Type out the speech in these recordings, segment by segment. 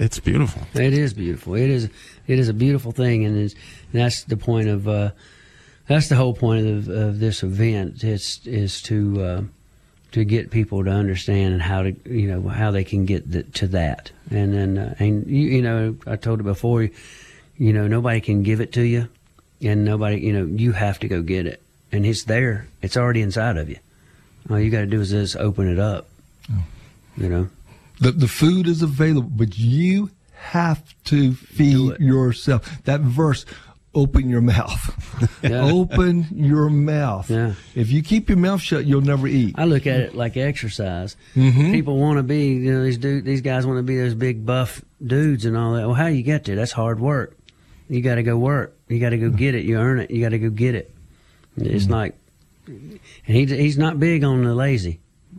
It's beautiful. It is beautiful. It is a beautiful thing, and that's the point of that's the whole point of this event. Is to get people to understand and how to how they can get to that, and then I told it before. Nobody can give it to you, and nobody you have to go get it, and it's there. It's already inside of you. All you got to do is just open it up. Oh. The food is available, but you have to feed yourself. That verse, open your mouth. Yeah. Open your mouth. Yeah. If you keep your mouth shut, you'll never eat. I look at it like exercise. Mm-hmm. People want to be, these guys want to be those big buff dudes and all that. Well, how do you get there? That's hard work. You got to go work. You got to go get it. You earn it. You got to go get it. It's like, and he's not big on the lazy.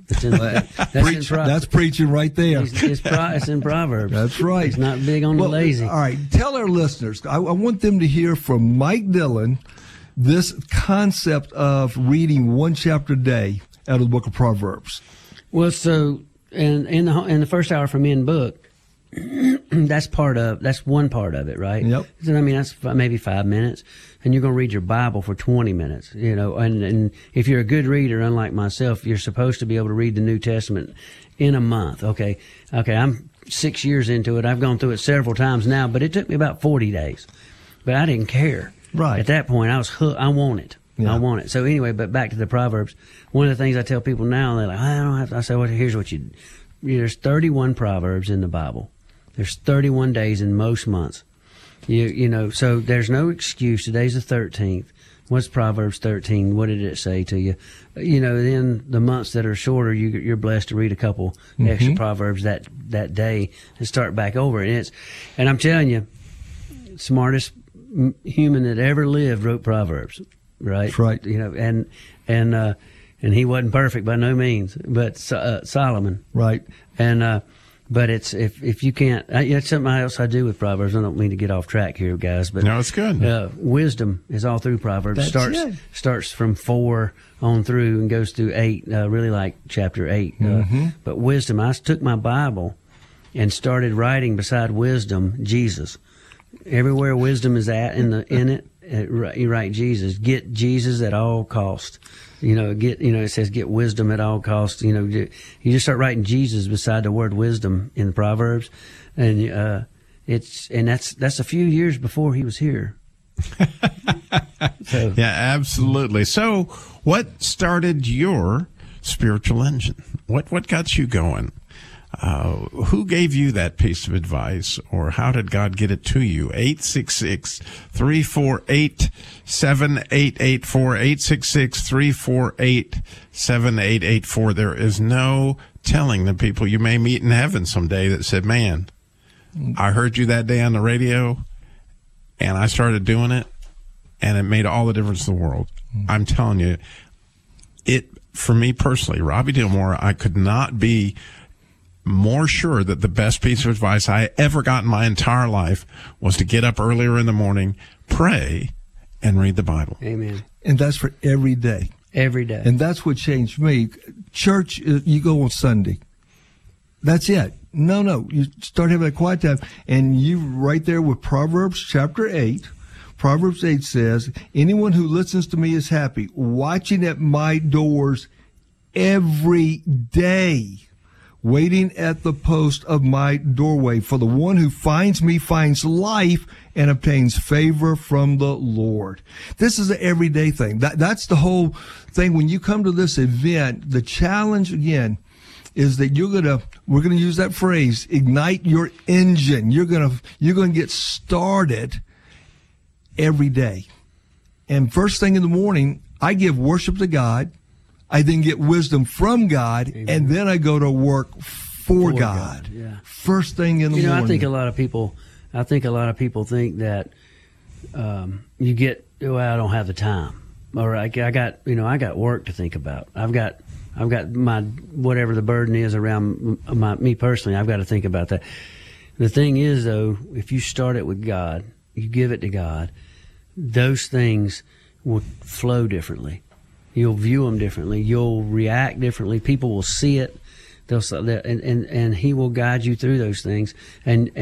That's preaching right there. It's in Proverbs. That's right. He's not big on the lazy. All right. Tell our listeners, I want them to hear from Mike Dillon this concept of reading one chapter a day out of the book of Proverbs. Well, so in the first Hour for Men book, that's one part of it, right? Yep. So, that's maybe 5 minutes, and you're going to read your Bible for 20 minutes, and if you're a good reader, unlike myself, you're supposed to be able to read the New Testament in a month. Okay, I'm 6 years into it. I've gone through it several times now, but it took me about 40 days, but I didn't care. Right. At that point, I was hooked. I want it. Yeah. I want it. So anyway, but back to the Proverbs, one of the things I tell people now, they're like, I don't have to. I say, well, here's what there's 31 Proverbs in the Bible. There's 31 days in most months. So there's no excuse. Today's the 13th. What's Proverbs 13? What did it say to you? Then the months that are shorter, you're blessed to read a couple extra Proverbs that day and start back over. And I'm telling you, smartest human that ever lived wrote Proverbs, right? That's right. And he wasn't perfect by no means, but Solomon. Right. But it's if you can't, it's something else I do with Proverbs. I don't mean to get off track here, guys, but no, it's good. Wisdom is all through Proverbs. Starts from 4 on through and goes through 8. Really like chapter 8. But wisdom, I took my Bible and started writing beside wisdom Jesus. Everywhere wisdom is at in it, you write Jesus. Get Jesus at all cost. It says get wisdom at all costs. You just start writing Jesus beside the word wisdom in the Proverbs, and that's a few years before he was here. Yeah, absolutely. So, what started your spiritual engine? What got you going? Who gave you that piece of advice, or how did God get it to you? 866-348-7884, 866-348-7884. There is no telling the people you may meet in heaven someday that said, man, I heard you that day on the radio, and I started doing it, and it made all the difference in the world. I'm telling you, for me personally, Robbie Dilmore, I could not be more sure that the best piece of advice I ever got in my entire life was to get up earlier in the morning, pray, and read the Bible. Amen. And that's for every day. Every day. And that's what changed me. Church, you go on Sunday. That's it. No. You start having that quiet time, and you right there with Proverbs chapter 8. Proverbs 8 says, anyone who listens to me is happy, watching at my doors every day, waiting at the post of my doorway. For the one who finds me finds life and obtains favor from the Lord. This is an everyday thing. That's the whole thing. When you come to this event, the challenge again is that we're gonna use that phrase, ignite your engine. You're gonna get started every day. And first thing in the morning, I give worship to God. I then get wisdom from God, Amen. And then I go to work for God. Yeah. First thing in the morning. I think a lot of people think that you get, well, I don't have the time, or I got work to think about. I've got my whatever the burden is around me personally. I've got to think about that. The thing is, though, if you start it with God, you give it to God, those things will flow differently. You'll view them differently. You'll react differently. People will see it. And he will guide you through those things. And